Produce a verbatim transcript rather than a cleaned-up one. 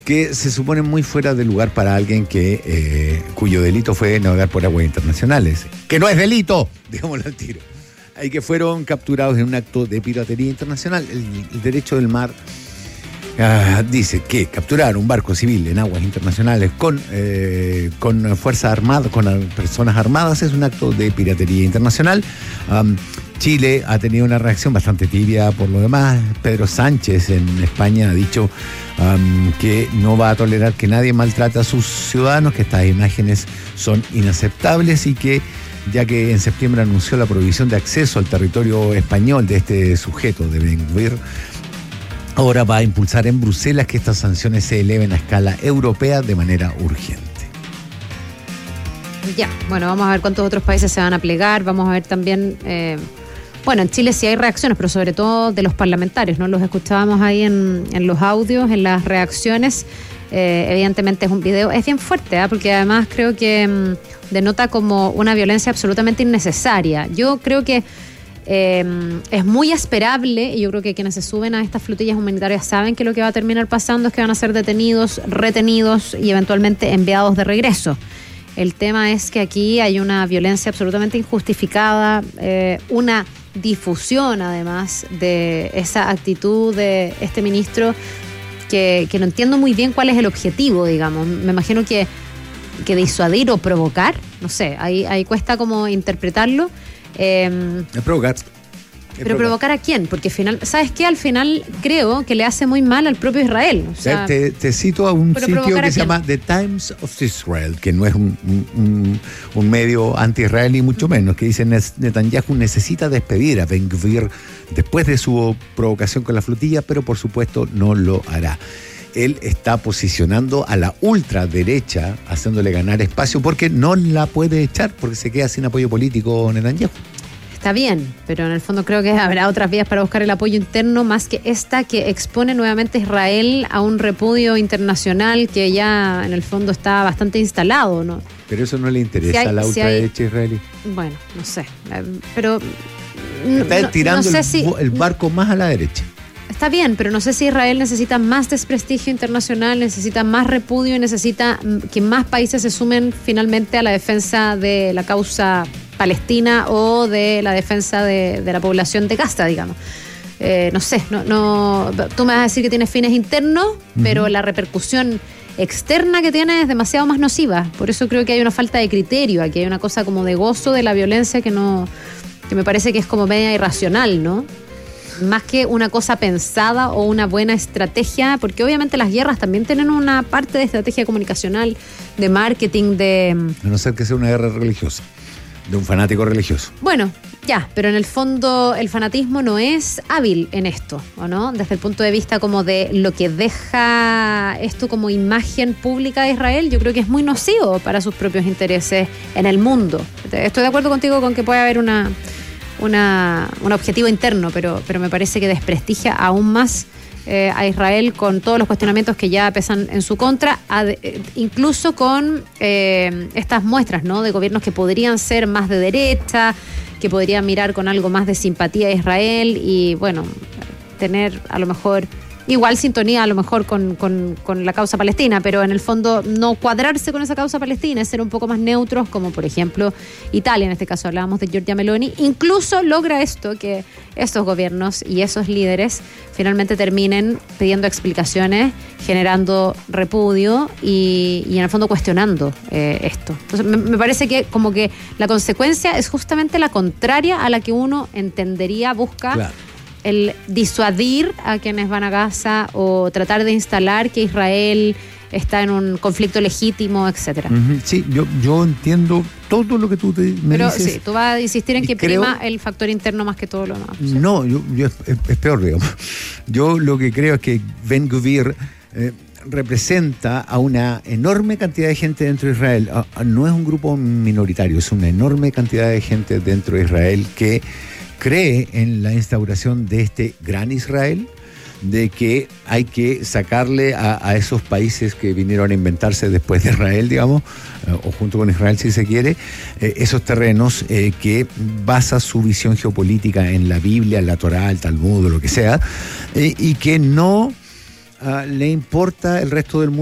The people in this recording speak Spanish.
que se supone muy fuera de lugar para alguien que eh, cuyo delito fue navegar por aguas internacionales, que no es delito, digámoslo al tiro, y que fueron capturados en un acto de piratería internacional. El, el derecho del mar uh, dice que capturar un barco civil en aguas internacionales con, eh, con fuerzas armadas, con personas armadas, es un acto de piratería internacional. Um, Chile ha tenido una reacción bastante tibia por lo demás. Pedro Sánchez en España ha dicho um, que no va a tolerar que nadie maltrate a sus ciudadanos, que estas imágenes son inaceptables y que, ya que en septiembre anunció la prohibición de acceso al territorio español de este sujeto, de Ben-Gvir, ahora va a impulsar en Bruselas que estas sanciones se eleven a escala europea de manera urgente. Ya, bueno, vamos a ver cuántos otros países se van a plegar, vamos a ver también... Eh... Bueno, en Chile sí hay reacciones, pero sobre todo de los parlamentarios, ¿no? Los escuchábamos ahí en, en los audios, en las reacciones. Eh, evidentemente es un video, es bien fuerte, ¿eh? Porque además creo que mmm, denota como una violencia absolutamente innecesaria. Yo creo que eh, es muy esperable, y yo creo que quienes se suben a estas flotillas humanitarias saben que lo que va a terminar pasando es que van a ser detenidos, retenidos y eventualmente enviados de regreso. El tema es que aquí hay una violencia absolutamente injustificada, eh, una difusión además de esa actitud de este ministro que, que no entiendo muy bien cuál es el objetivo, digamos. Me imagino que, que disuadir o provocar, no sé, ahí, ahí cuesta como interpretarlo. Eh, es provocar. Pero provocar a quién, porque final, ¿sabes qué? Al final creo que le hace muy mal al propio Israel. O sea, te, te cito a un sitio que se llama The Times of Israel, que no es un, un, un medio anti-israelí ni mucho menos, que dice Netanyahu necesita despedir a Ben-Gvir después de su provocación con la flotilla, pero por supuesto no lo hará. Él está posicionando a la ultraderecha, haciéndole ganar espacio, porque no la puede echar, porque se queda sin apoyo político Netanyahu. Está bien, pero en el fondo creo que habrá otras vías para buscar el apoyo interno más que esta que expone nuevamente a Israel a un repudio internacional que ya en el fondo está bastante instalado, ¿no? Pero eso no le interesa si hay, a la ultraderecha si hay, israelí. Bueno, no sé, pero... Está no, tirando no sé el, si, el barco más a la derecha. Está bien, pero no sé si Israel necesita más desprestigio internacional, necesita más repudio y necesita que más países se sumen finalmente a la defensa de la causa palestina o de la defensa de, de la población de Gaza, digamos. Eh, no sé, no, no, tú me vas a decir que tiene fines internos, uh-huh. pero la repercusión externa que tiene es demasiado más nociva. Por eso creo que hay una falta de criterio, aquí hay una cosa como de gozo de la violencia que no, que me parece que es como media irracional, ¿no? Más que una cosa pensada o una buena estrategia, porque obviamente las guerras también tienen una parte de estrategia comunicacional, de marketing, de... A no ser que sea una guerra religiosa, de un fanático religioso. Bueno, ya, pero en el fondo el fanatismo no es hábil en esto, ¿o no? Desde el punto de vista como de lo que deja esto como imagen pública de Israel, yo creo que es muy nocivo para sus propios intereses en el mundo. Estoy de acuerdo contigo con que puede haber una... Una, un objetivo interno, pero, pero me parece que desprestigia aún más eh, a Israel con todos los cuestionamientos que ya pesan en su contra, ad, eh, incluso con eh, estas muestras, ¿no? De gobiernos que podrían ser más de derecha, que podrían mirar con algo más de simpatía a Israel y, bueno, tener a lo mejor... Igual sintonía a lo mejor con, con, con la causa palestina, pero en el fondo no cuadrarse con esa causa palestina, es ser un poco más neutros, como por ejemplo Italia, en este caso hablábamos de Giorgia Meloni, incluso logra esto, que esos gobiernos y esos líderes finalmente terminen pidiendo explicaciones, generando repudio y, y en el fondo cuestionando eh, esto. Entonces me, me parece que como que la consecuencia es justamente la contraria a la que uno entendería, busca... Claro. El disuadir a quienes van a Gaza o tratar de instalar que Israel está en un conflicto legítimo, etcétera. Uh-huh. Sí, yo, yo entiendo todo lo que tú te, me Pero dices. sí, tú vas a insistir en que creo, prima el factor interno más que todo lo demás. ¿Sí? No, yo, yo es, es peor, digamos. Yo lo que creo es que Ben-Gvir eh, representa a una enorme cantidad de gente dentro de Israel. No es un grupo minoritario, es una enorme cantidad de gente dentro de Israel que cree en la instauración de este gran Israel, de que hay que sacarle a, a esos países que vinieron a inventarse después de Israel, digamos, eh, o junto con Israel si se quiere, eh, esos terrenos eh, que basa su visión geopolítica en la Biblia, en la Torá, el Talmud, o lo que sea, eh, y que no uh, le importa el resto del mundo.